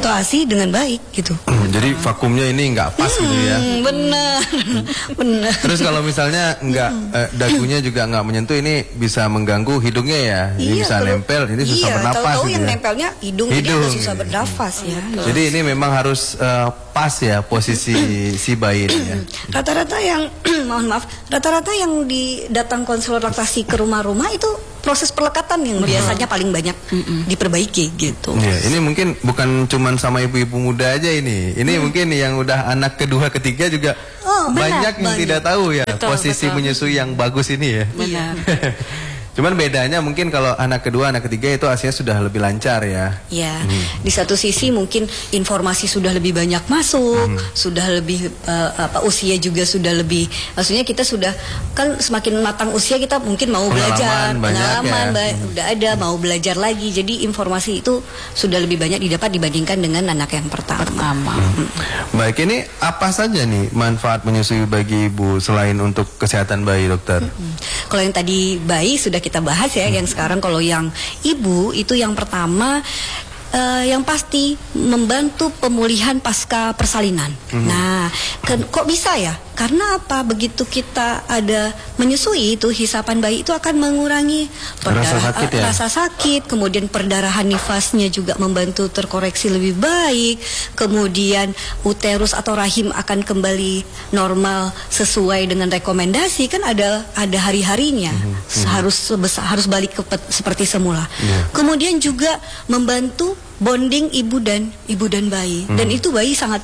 atau ASI dengan baik gitu. Jadi vakumnya ini nggak pas gitu ya. Benar, benar. Terus kalau misalnya nggak dagunya juga nggak menyentuh, ini bisa mengganggu hidungnya ya. Ini bisa nempel, ini susah bernapas. Tahu-tahu gitu yang ya. nempelnya hidung, jadi susah bernafas ya. Jadi ini memang harus pas ya posisi si bayi ini ya. Rata-rata yang mohon maaf, rata-rata yang datang konselor laktasi ke rumah-rumah itu proses pelekatan yang biasanya paling banyak diperbaiki gitu. Ya, ini mungkin bukan cuman sama ibu-ibu muda aja ini. Ini mungkin yang udah anak kedua, ketiga juga banyak yang tidak tahu ya posisi menyusui yang bagus ini ya. Benar. Cuman bedanya mungkin kalau anak kedua, anak ketiga itu asinya sudah lebih lancar ya. Ya, di satu sisi mungkin informasi sudah lebih banyak masuk, sudah lebih usia juga sudah lebih, maksudnya kita sudah kan semakin matang usia kita mungkin mau belajar, pengalaman udah ada, mau belajar lagi, jadi informasi itu sudah lebih banyak didapat dibandingkan dengan anak yang pertama. Baik, ini apa saja nih manfaat menyusui bagi ibu selain untuk kesehatan bayi, dokter? Kalau yang tadi bayi sudah kita bahas ya, yang sekarang kalau yang ibu itu yang pertama yang pasti membantu pemulihan pasca persalinan. Nah, kok bisa ya? Karena apa? Begitu kita ada menyusui itu, hisapan bayi itu akan mengurangi rasa sakit, kemudian perdarahan nifasnya juga membantu terkoreksi lebih baik, kemudian uterus atau rahim akan kembali normal sesuai dengan rekomendasi, kan ada hari-harinya, harus balik seperti semula. Kemudian juga membantu bonding ibu dan bayi, dan itu bayi sangat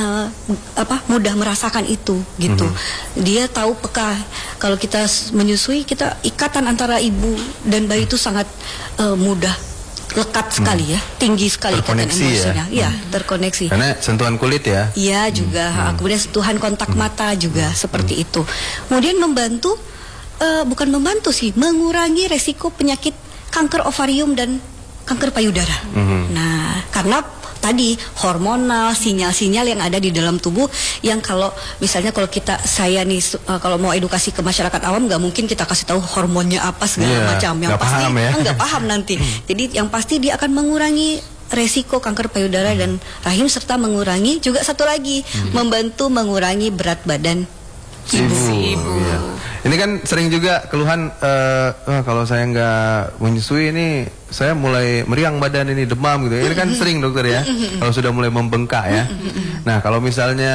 mudah merasakan itu gitu. Dia tahu peka kalau kita menyusui, kita ikatan antara ibu dan bayi itu sangat mudah, lekat sekali ya, tinggi sekali ikatan emosinya. Ya, terkoneksi. Karena sentuhan kulit ya. Iya juga, kemudian sentuhan kontak mata juga seperti itu. Kemudian membantu bukan membantu sih, mengurangi resiko penyakit kanker ovarium dan kanker payudara. Nah, karena tadi hormonal, sinyal-sinyal yang ada di dalam tubuh yang kalau misalnya saya nih kalau mau edukasi ke masyarakat awam nggak mungkin kita kasih tahu hormonnya apa segala macam, yang pasti nggak paham nanti. Jadi yang pasti dia akan mengurangi resiko kanker payudara dan rahim, serta mengurangi juga satu lagi membantu mengurangi berat badan ibu. Iya. Ini kan sering juga keluhan kalau saya nggak menyusui ini saya mulai meriang badan, ini demam gitu. Ini kan sering dokter ya. Kalau sudah mulai membengkak ya. Nah, kalau misalnya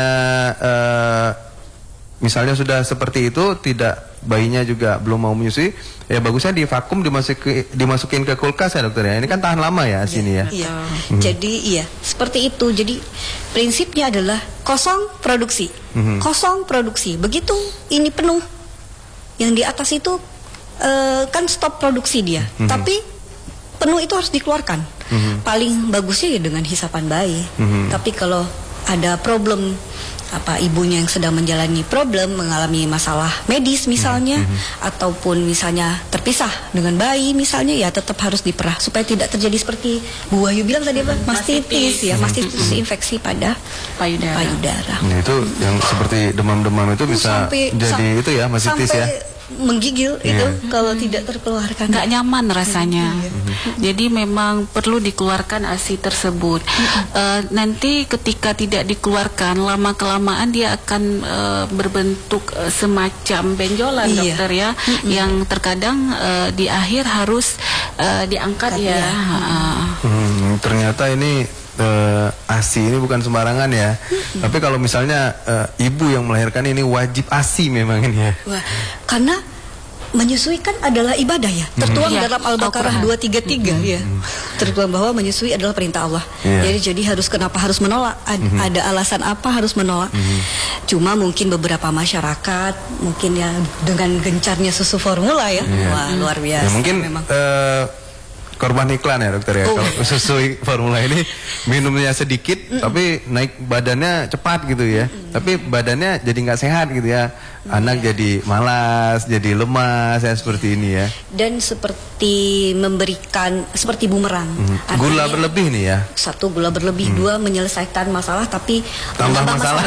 sudah seperti itu, bayinya juga belum mau menyusui, ya bagusnya divakum, dimasukin ke kulkas ya dokter ya. Ini kan tahan lama ya sini ya. Iya. Jadi seperti itu. Jadi prinsipnya adalah kosong produksi. Kosong produksi. Begitu ini penuh, yang di atas itu kan stop produksi dia. Tapi penuh itu harus dikeluarkan. Paling bagusnya ya dengan hisapan bayi. Tapi kalau ada problem, ibunya yang sedang menjalani mengalami masalah medis misalnya, ataupun misalnya terpisah dengan bayi misalnya, ya tetap harus diperah supaya tidak terjadi seperti Bu Wahyu bilang tadi, mastitis ya, mastitis infeksi pada payudara. Nah, itu yang seperti demam-demam itu bisa jadi itu ya, mastitis ya. Menggigil itu kalau tidak terkeluarkan, nggak nyaman rasanya. Jadi memang perlu dikeluarkan ASI tersebut. Nanti ketika tidak dikeluarkan, lama kelamaan dia akan berbentuk semacam benjolan, dokter ya, yang terkadang di akhir harus diangkat ya. Ternyata ini ASI ini bukan sembarangan ya. Tapi kalau misalnya ibu yang melahirkan ini wajib ASI memang ini ya. Wah, karena menyusui kan adalah ibadah ya. Tertuang dalam Al-Baqarah 233 ya. Tertuang bahwa menyusui adalah perintah Allah. Jadi kenapa harus menolak? Ada alasan apa harus menolak? Cuma mungkin beberapa masyarakat mungkin ya dengan gencarnya susu formula ya. Wah, luar biasa. Ya, mungkin memang. Korban iklan ya dokter ya. Kalau susu formula ini minumnya sedikit tapi naik badannya cepat gitu ya. Tapi badannya jadi nggak sehat gitu ya. Anak jadi malas, jadi lemas ya, seperti ini ya. Dan seperti memberikan seperti bumerang. Gula berlebih nih ya. Satu, gula berlebih. Dua, menyelesaikan masalah tapi tambah masalah.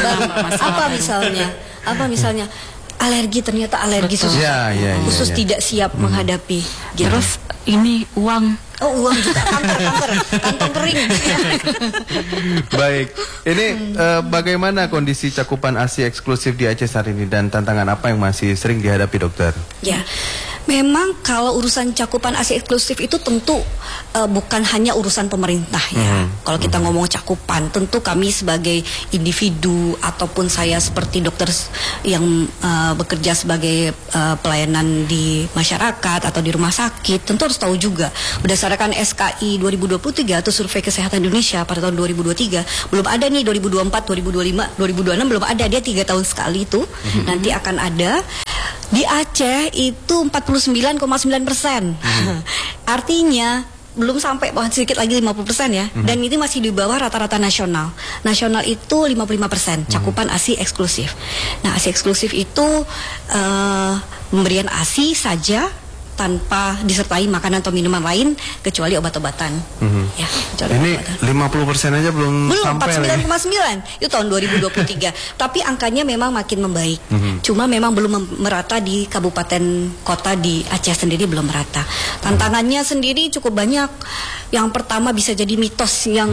Apa misalnya alergi, ternyata alergi susu. Khusus tidak siap menghadapi. Terus ini uang. Oh, uang juga, kantong kering. Baik, ini bagaimana kondisi cakupan ASI eksklusif di Aceh saat ini dan tantangan apa yang masih sering dihadapi dokter? Ya, memang kalau urusan cakupan ASI eksklusif itu tentu bukan hanya urusan pemerintah ya. Kalau kita ngomong cakupan, tentu kami sebagai individu ataupun saya seperti dokter yang bekerja sebagai pelayanan di masyarakat atau di rumah sakit, tentu harus tahu juga berdasarkan SKI 2023 atau Survei Kesehatan Indonesia pada tahun 2023 belum ada nih 2024, 2025, 2026 belum ada, dia 3 tahun sekali itu nanti akan ada. Di Aceh itu 49,9%. Artinya belum sampai, sedikit lagi 50% ya. Dan ini masih di bawah rata-rata nasional. Nasional itu 55% cakupan ASI eksklusif. Nah, ASI eksklusif itu pemberian ASI saja tanpa disertai makanan atau minuman lain kecuali obat-obatan. Ya, kecuali ini obat-obatan. 50% aja belum sampai. 49,9 itu tahun 2023. Tapi angkanya memang makin membaik. Cuma memang belum merata di kabupaten kota di Aceh sendiri, belum merata. Tantangannya sendiri cukup banyak. Yang pertama bisa jadi mitos yang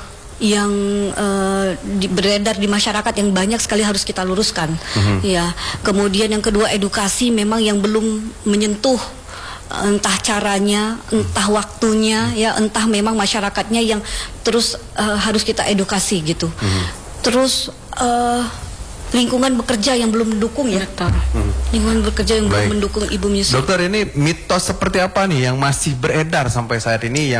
beredar di masyarakat yang banyak sekali harus kita luruskan. Ya, kemudian yang kedua edukasi memang yang belum menyentuh, entah caranya, entah waktunya, ya entah memang masyarakatnya yang terus harus kita edukasi gitu. Terus lingkungan bekerja yang belum mendukung ya. Lingkungan bekerja yang belum mendukung ibu menyusui. Dokter, ini mitos seperti apa nih yang masih beredar sampai saat ini yang